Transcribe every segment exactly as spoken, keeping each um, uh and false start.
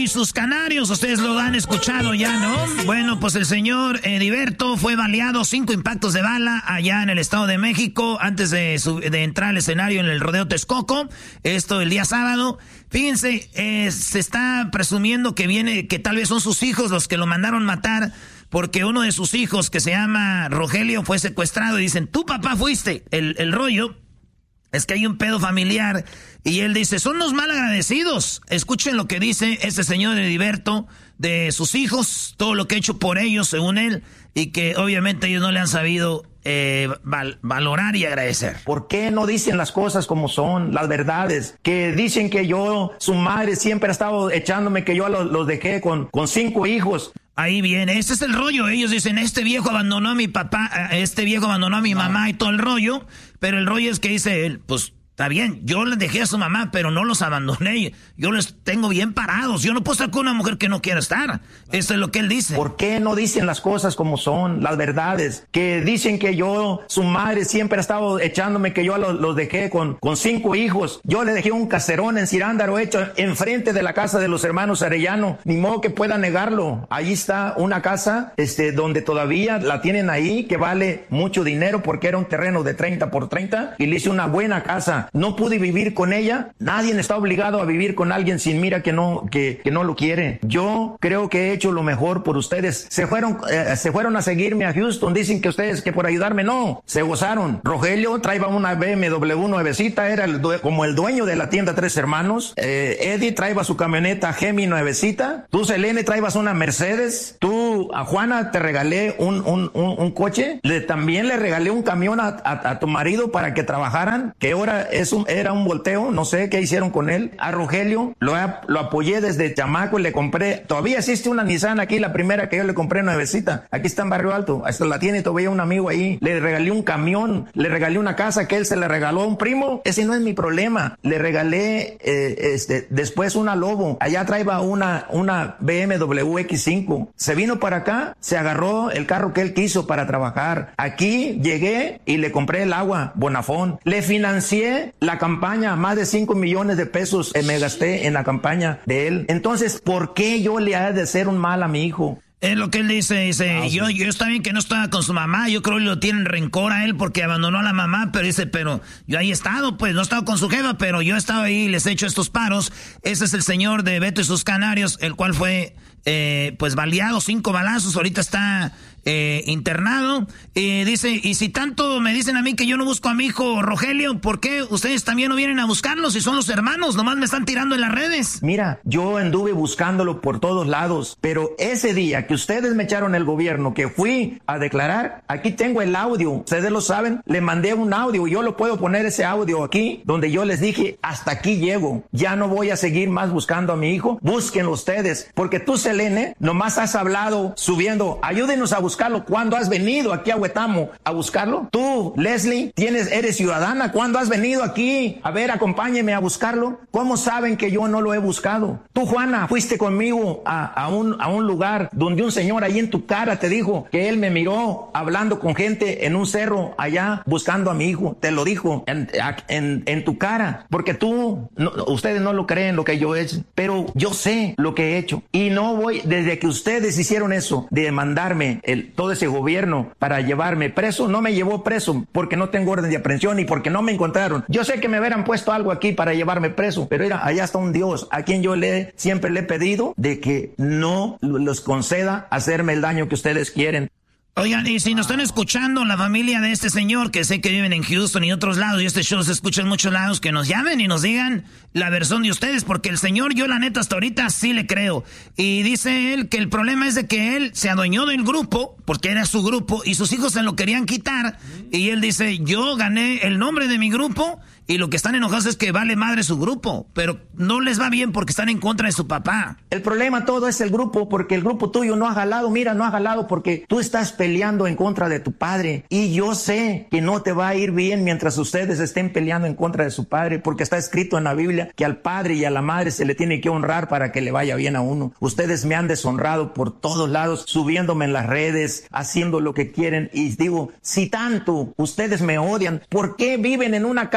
y sus canarios, ustedes lo han escuchado ya, ¿no? Bueno, pues el señor Heriberto fue baleado, cinco impactos de bala allá en el Estado de México antes de, su, de entrar al escenario en el Rodeo Texcoco, esto el día sábado. Fíjense, eh, se está presumiendo que viene, que tal vez son sus hijos los que lo mandaron matar, porque uno de sus hijos, que se llama Rogelio, fue secuestrado y dicen, tu papá fuiste. El, el rollo es que hay un pedo familiar y él dice, son los mal agradecidos. Escuchen lo que dice este señor Heriberto de sus hijos, todo lo que ha hecho por ellos, según él, y que obviamente ellos no le han sabido eh, val- valorar y agradecer. ¿Por qué no dicen las cosas como son, las verdades? Que dicen que yo, su madre siempre ha estado echándome, que yo los, los dejé con, con cinco hijos. Ahí viene, ese es el rollo. Ellos dicen, este viejo abandonó a mi papá, este viejo abandonó a mi mamá y todo el rollo. Pero el rollo es que dice él, pues está bien, yo les dejé a su mamá, pero no los abandoné. Yo los tengo bien parados. Yo no puedo estar con una mujer que no quiera estar. Eso es lo que él dice. ¿Por qué no dicen las cosas como son, las verdades? Que dicen que yo, su madre siempre ha estado echándome, que yo los, los dejé con, con cinco hijos. Yo le dejé un caserón en Cirándaro hecho enfrente de la casa de los hermanos Arellano. Ni modo que pueda negarlo. Ahí está una casa este, donde todavía la tienen ahí, que vale mucho dinero porque era un terreno de treinta por treinta y le hice una buena casa. No pude vivir con ella. Nadie está obligado a vivir con alguien sin mira que no, que, que no lo quiere. Yo creo que he hecho lo mejor por ustedes. Se fueron, eh, se fueron a seguirme a Houston. Dicen que ustedes que por ayudarme, no. Se gozaron. Rogelio traía una B M W nuevecita, era el due- como el dueño de la tienda Tres Hermanos. Eh, Eddie traía su camioneta Gemi nuevecita. Tú, Selene, traibas una Mercedes. Tú, a Juana, te regalé un, un, un, un coche. Le, también le regalé un camión a, a, a tu marido para que trabajaran, que ahora es un, era un volteo, no sé qué hicieron con él. A Rogelio lo, lo apoyé desde chamaco y le compré, todavía existe una Nissan aquí, la primera que yo le compré nuevecita, aquí está en Barrio Alto, hasta la tiene todavía un amigo ahí. Le regalé un camión, le regalé una casa que él se le regaló a un primo, ese no es mi problema. Le regalé eh, este, después una Lobo, allá traía una, una B M W X cinco, se vino para acá, se agarró el carro que él quiso para trabajar. Aquí llegué y le compré el agua Bonafón, le financié la campaña, más de cinco millones de pesos eh, me gasté en la campaña de él. Entonces, ¿por qué yo le he de hacer un mal a mi hijo? Es lo que él dice, dice, ah, yo, yo está bien que no estaba con su mamá, yo creo que lo tienen rencor a él porque abandonó a la mamá, pero dice, pero yo ahí he estado, pues no he estado con su jefa, pero yo he estado ahí y les he hecho estos paros. Ese es el señor de Beto y sus Canarios, el cual fue, eh, pues baleado, cinco balazos, ahorita está eh, internado. Eh, dice, y si tanto me dicen a mí que yo no busco a mi hijo Rogelio, ¿por qué ustedes también no vienen a buscarlo si son los hermanos? Nomás me están tirando en las redes. Mira, yo anduve buscándolo por todos lados, pero ese día que ustedes me echaron el gobierno, que fui a declarar, aquí tengo el audio, ustedes lo saben, le mandé un audio, yo lo puedo poner ese audio aquí, donde yo les dije, hasta aquí llego, ya no voy a seguir más buscando a mi hijo, búsquenlo ustedes, porque tú, Selene, nomás has hablado subiendo, ayúdenos a buscarlo. ¿Cuándo has venido aquí a Huetamo a buscarlo? Tú, Leslie, tienes, eres ciudadana, ¿cuándo has venido aquí? A ver, acompáñeme a buscarlo. ¿Cómo saben que yo no lo he buscado? Tú, Juana, fuiste conmigo a, a, un, a un lugar donde un señor ahí en tu cara te dijo que él me miró hablando con gente en un cerro allá buscando a mi hijo. Te lo dijo en, en, en tu cara, porque tú, no, ustedes no lo creen lo que yo he hecho, pero yo sé lo que he hecho y no voy, desde que ustedes hicieron eso de mandarme el, todo ese gobierno para llevarme preso, no me llevó preso porque no tengo orden de aprehensión y porque no me encontraron. Yo sé que me hubieran puesto algo aquí para llevarme preso, pero mira, allá está un Dios a quien yo le siempre le he pedido de que no los conceda hacerme el daño que ustedes quieren. Oigan, y si nos están escuchando la familia de este señor, que sé que viven en Houston y otros lados, y este show se escucha en muchos lados, que nos llamen y nos digan la versión de ustedes, porque el señor, yo la neta hasta ahorita sí le creo. Y dice él que el problema es de que él se adueñó del grupo, porque era su grupo, y sus hijos se lo querían quitar, y él dice, yo gané el nombre de mi grupo, y lo que están enojados es que vale madre su grupo, pero no les va bien porque están en contra de su papá. El problema todo es el grupo, porque el grupo tuyo no ha jalado, mira, no ha jalado porque tú estás peleando en contra de tu padre, y yo sé que no te va a ir bien mientras ustedes estén peleando en contra de su padre, porque está escrito en la Biblia que al padre y a la madre se le tiene que honrar para que le vaya bien a uno. Ustedes me han deshonrado por todos lados, subiéndome en las redes, haciendo lo que quieren, y digo, si tanto ustedes me odian, ¿por qué viven en una casa que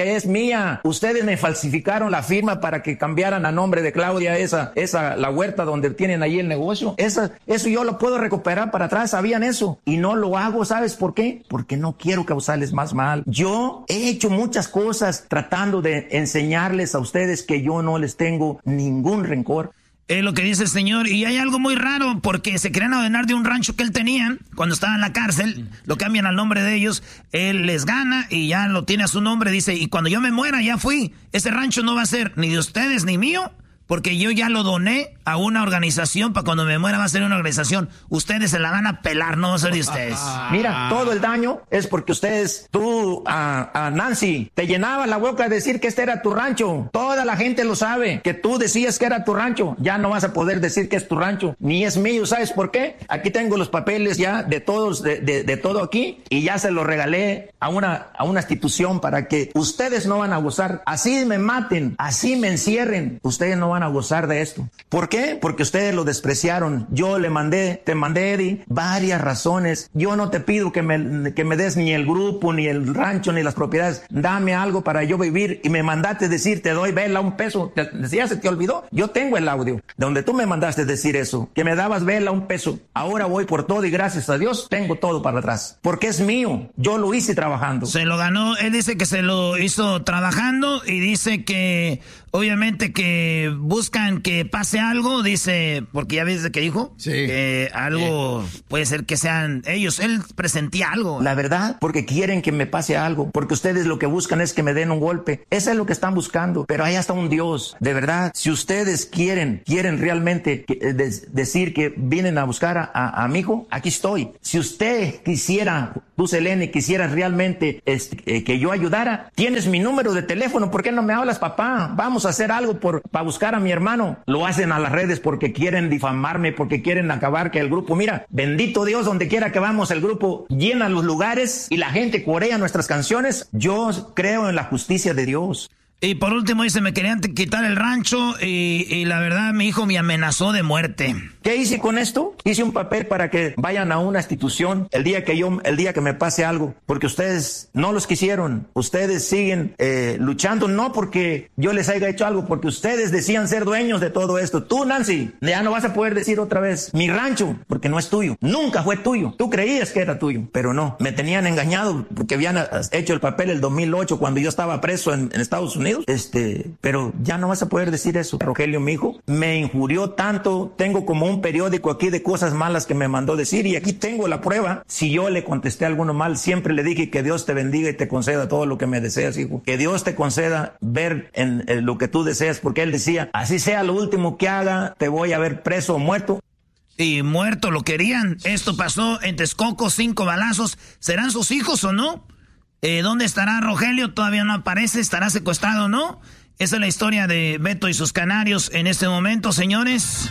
que es mía. Ustedes me falsificaron la firma para que cambiaran a nombre de Claudia esa, esa, la huerta donde tienen ahí el negocio. Esa, eso yo lo puedo recuperar para atrás, ¿sabían eso? Y no lo hago, ¿sabes por qué? Porque no quiero causarles más mal. Yo he hecho muchas cosas tratando de enseñarles a ustedes que yo no les tengo ningún rencor. Es lo que dice el señor, y hay algo muy raro, porque se querían adueñar de un rancho que él tenía cuando estaba en la cárcel, lo cambian al nombre de ellos, él les gana y ya lo tiene a su nombre, dice, y cuando yo me muera ya fui, ese rancho no va a ser ni de ustedes ni mío, porque yo ya lo doné a una organización, para cuando me muera va a ser una organización. Ustedes se la van a pelar, no va a ser de ustedes. Mira, todo el daño es porque ustedes, tú, a, a Nancy, te llenaba la boca de decir que este era tu rancho. Toda la gente lo sabe, que tú decías que era tu rancho. Ya no vas a poder decir que es tu rancho, ni es mío. ¿Sabes por qué? Aquí tengo los papeles ya de todos, de, de, de todo aquí, y ya se los regalé a una, a una institución para que ustedes no van a gozar. Así me maten, así me encierren, ustedes no van a gozar de esto. ¿Por qué? Porque ustedes lo despreciaron. Yo le mandé, te mandé, Eddie, varias razones. Yo no te pido que me, que me des ni el grupo, ni el rancho, ni las propiedades. Dame algo para yo vivir. Y me mandaste decir, te doy vela un peso. ¿Te, ¿Ya se te olvidó? Yo tengo el audio de donde tú me mandaste decir eso, que me dabas vela un peso. Ahora voy por todo y gracias a Dios tengo todo para atrás. Porque es mío. Yo lo hice trabajando. Se lo ganó. Él dice que se lo hizo trabajando y dice que obviamente que buscan que pase algo, dice, porque ya ves que dijo, sí. que algo sí. Puede ser que sean ellos, él presentía algo. La verdad, porque quieren que me pase algo, porque ustedes lo que buscan es que me den un golpe, eso es lo que están buscando, pero ahí está un Dios, de verdad, si ustedes quieren, quieren realmente que, de, decir que vienen a buscar a, a, a mi hijo, aquí estoy. Si usted quisiera, tú Selene, quisieras realmente este, eh, que yo ayudara, tienes mi número de teléfono, ¿por qué no me hablas, papá? Vamos a hacer algo por, para buscar a mi hermano. Lo hacen a las redes porque quieren difamarme, porque quieren acabar que el grupo, mira, bendito Dios, donde quiera que vamos, el grupo llena los lugares y la gente corea nuestras canciones. Yo creo en la justicia de Dios. Y por último dice, me querían quitar el rancho y, y la verdad mi hijo me amenazó de muerte. ¿Qué hice con esto? Hice un papel para que vayan a una institución el día que yo, el día que me pase algo, porque ustedes no los quisieron, ustedes siguen eh, luchando, no porque yo les haya hecho algo, porque ustedes decían ser dueños de todo esto. Tú, Nancy, ya no vas a poder decir otra vez mi rancho, porque no es tuyo, nunca fue tuyo. Tú creías que era tuyo, pero no, me tenían engañado porque habían hecho el papel el dos mil ocho cuando yo estaba preso en, en Estados Unidos. Este, pero ya no vas a poder decir eso. Rogelio, mi hijo, me injurió tanto. Tengo como un periódico aquí de cosas malas que me mandó decir y aquí tengo la prueba. Si yo le contesté a alguno mal, siempre le dije que Dios te bendiga y te conceda todo lo que me deseas, hijo. Que Dios te conceda ver en, en lo que tú deseas, porque él decía, así sea lo último que haga, te voy a ver preso o muerto. Y muerto lo querían. Esto pasó en Texcoco, cinco balazos. ¿Serán sus hijos o no? Eh, ¿Dónde estará Rogelio? Todavía no aparece. ¿Estará secuestrado o no? Esa es la historia de Beto y sus canarios en este momento, señores.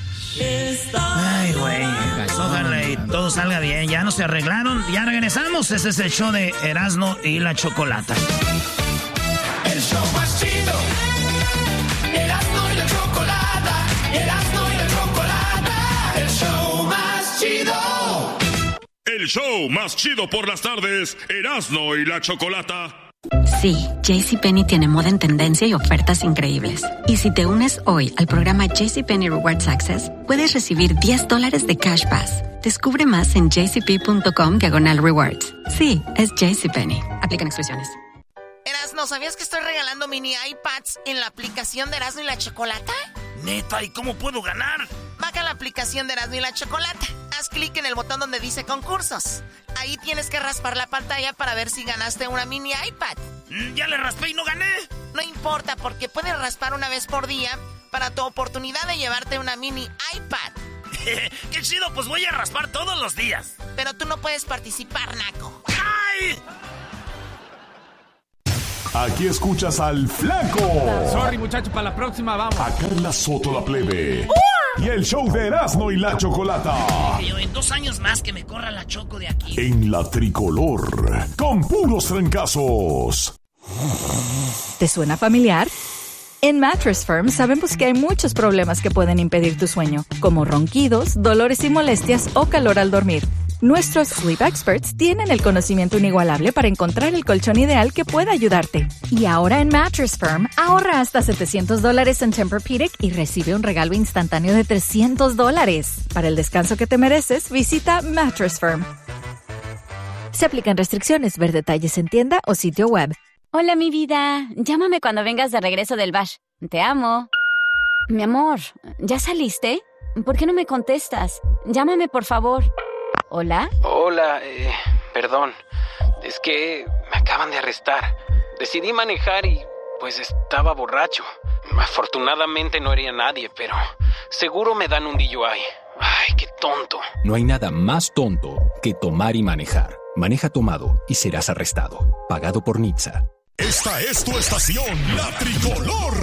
Ay, güey. Ojalá y todo salga bien. Ya no se arreglaron. Ya regresamos. Ese es el show de Erasmo y la Chocolata. El show más chido. Erasmo y la Chocolata. Erasmo y la Chocolata. El show más chido. El show más chido por las tardes, Erasmo y la Chocolata. Sí, JCPenney tiene moda en tendencia y ofertas increíbles. Y si te unes hoy al programa JCPenney Rewards Access, puedes recibir diez dólares de Cash Pass. Descubre más en jcp.com diagonal rewards. Sí, es JCPenney. Aplican exclusiones. Erasmo, ¿sabías que estoy regalando mini iPads en la aplicación de Erasmo y la Chocolata? Neta, ¿y cómo puedo ganar? Baja la aplicación de Erasmo y la Chocolata. Haz clic en el botón donde dice concursos. Ahí tienes que raspar la pantalla para ver si ganaste una mini iPad. Mm, ya le raspé y no gané. No importa, porque puedes raspar una vez por día para tu oportunidad de llevarte una mini iPad. ¡Qué chido! Pues voy a raspar todos los días. Pero tú no puedes participar, naco. ¡Ay! Aquí escuchas al Flaco. Sorry, muchacho, para la próxima vamos. A Carla Soto la Plebe. Y el show de Erasmo y la Chocolata. Yo en dos años más que me corra la Choco de aquí. En la tricolor, con puros trancazos. ¿Te suena familiar? En Mattress Firm sabemos que hay muchos problemas que pueden impedir tu sueño, como ronquidos, dolores y molestias o calor al dormir. Nuestros sleep experts tienen el conocimiento inigualable para encontrar el colchón ideal que pueda ayudarte. Y ahora en Mattress Firm, ahorra hasta setecientos dólares en Tempur-Pedic y recibe un regalo instantáneo de trescientos dólares. Para el descanso que te mereces, visita Mattress Firm. Se aplican restricciones. Ver detalles en tienda o sitio web. Hola, mi vida. Llámame cuando vengas de regreso del bash. Te amo. Mi amor, ¿ya saliste? ¿Por qué no me contestas? Llámame, por favor. ¿Hola? Hola, eh, perdón. Es que me acaban de arrestar. Decidí manejar y, pues, estaba borracho. Afortunadamente no hería a nadie, pero seguro me dan un D U I. Ay, qué tonto. No hay nada más tonto que tomar y manejar. Maneja tomado y serás arrestado. Pagado por N H T S A. Esta es tu estación, La Tricolor.